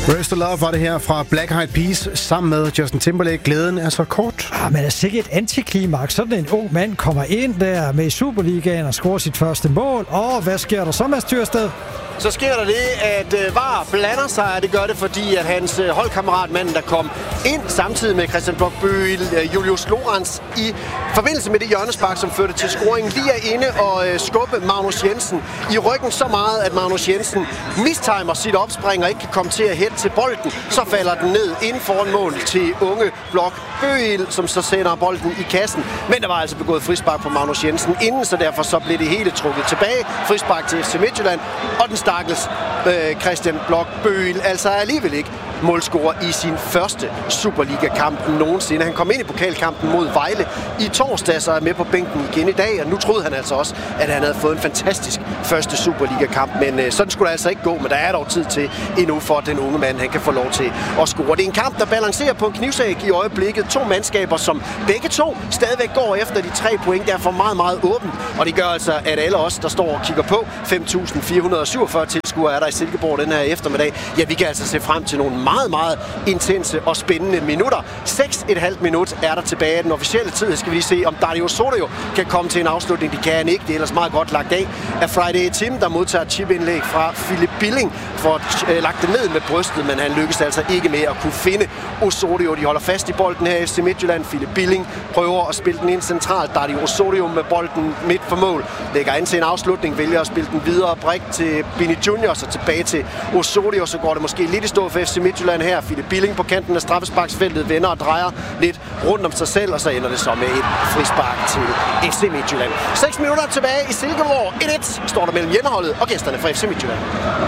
First Love var det her fra Black Eyed Peas sammen med Justin Timberlake. Glæden er så kort. Men det er sikkert et antiklimaks. Sådan en ung mand kommer ind der med i Superligaen og scorer sit første mål. Og hvad sker der så, Mads Tyrsted? Så sker der det, at VAR blander sig, og det gør det, fordi at hans holdkammerat, manden, der kom ind samtidig med Christian Bloch-Bøgel, Julius Lorentz, i forbindelse med det hjørnespark, som førte til scoringen, lige er inde og skubbe Magnus Jensen i ryggen så meget, at Magnus Jensen mistimer sit opspring og ikke kan komme til at hætte til bolden. Så falder den ned inden foran mål til unge Bloch-Bøgel, som så sender bolden i kassen. Men der var altså begået frispark på Magnus Jensen inden, så derfor så blev det hele trukket tilbage. Frispark til FC Midtjylland, og den stakkels Christian Bloch-Bøgel altså alligevel ikke målscorer i sin første Superliga-kamp nogensinde. Han kom ind i pokalkampen mod Vejle i torsdags og er med på bænken igen i dag, og nu troede han altså også, at han havde fået en fantastisk første Superliga-kamp, men sådan skulle det altså ikke gå, men der er dog tid til endnu for, at den unge mand han kan få lov til at score. Det er en kamp, der balancerer på en knivsæg i øjeblikket. To mandskaber, som begge to stadigvæk går efter de 3 point, derfor meget, meget åbent, og det gør altså, at alle os, der står og kigger på 5.447 tilskuere er der i Silkeborg den her eftermiddag. Ja, vi kan altså se frem til nogle meget, meget intense og spændende minutter. 6,5 minut er der tilbage af den officielle tid. Skal vi lige se, om Dario Osorio kan komme til en afslutning. Det kan han ikke. Det er ellers meget godt lagt af Friday Tim, der modtager chipindlæg fra Philip Billing for at lagt det ned med brystet, men han lykkes altså ikke med at kunne finde Osorio. De holder fast i bolden her i FC Midtjylland. Philip Billing prøver at spille den ind centralt. Dario Osorio med bolden midt for mål. Lægger ind til en afslutning, vælger at spille den videre brik til Bini Junior, så tilbage til Osorio. Så går det måske lidt i stå for FC Midtjylland her. Philip Billing på kanten af straffesparksfeltet vender og drejer lidt rundt om sig selv, og så ender det så med et frispark til FC Midtjylland. 6 minutter tilbage i Silkeborg. 1-1 står der mellem hjemmeholdet og gæsterne fra FC Midtjylland.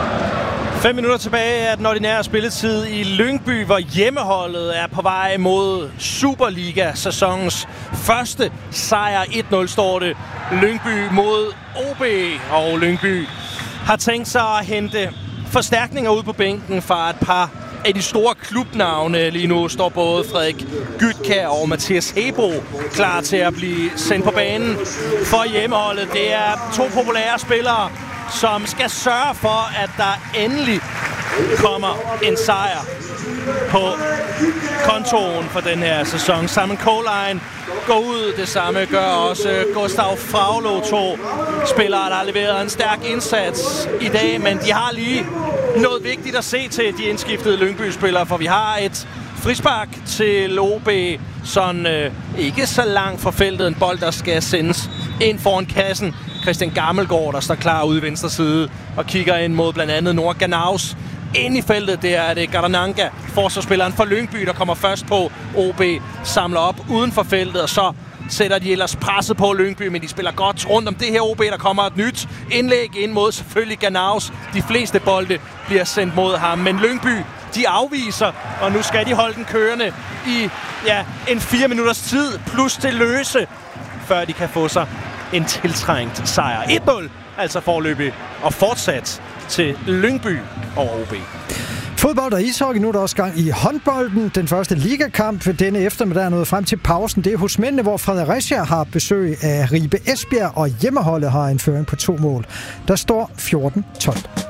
5 minutter tilbage af den ordinære spilletid i Lyngby, hvor hjemmeholdet er på vej mod Superliga-sæsonens første sejr. 1-0 står det. Lyngby mod OB, og Lyngby har tænkt sig at hente forstærkninger ud på bænken fra et par af de store klubnavne. Lige nu står både Frederik Gytkær og Mathias Hebo klar til at blive sendt på banen for hjemmeholdet. Det er 2 populære spillere, som skal sørge for, at der endelig kommer en sejr på kontoen for den her sæson. Simon Colijn går ud, det samme gør også Gustav Fraglo, 2 spillere, der har leveret en stærk indsats i dag, men de har lige noget vigtigt at se til, de indskiftede Lyngby-spillere, for vi har et frispark til OB, sådan ikke så langt fra feltet, en bold, der skal sendes ind foran kassen. Christian Gammelgaard, der står klar ude i venstre side og kigger ind mod blandt andet Noah Ganaus. Ind i feltet, der er det Garananga, forsvarsspilleren for Lyngby, der kommer først på. OB samler op uden for feltet, og så sætter de ellers presset på Lyngby, men de spiller godt rundt om det her OB. Der kommer et nyt indlæg ind mod selvfølgelig Ganaus. De fleste bolde bliver sendt mod ham, men Lyngby, de afviser, og nu skal de holde den kørende i en 4 minutters tid, plus til løse, før de kan få sig en tiltrængt sejr. 1-0, altså forløbig, og fortsat til Lyngby over OB. Fodbold og ishockey, nu er der også gang i håndbolden. Den første ligakamp ved denne eftermiddag er nået frem til pausen. Det er hos mændene, hvor Fredericia har besøg af Ribe Esbjerg, og hjemmeholdet har en føring på 2 mål. Der står 14-12.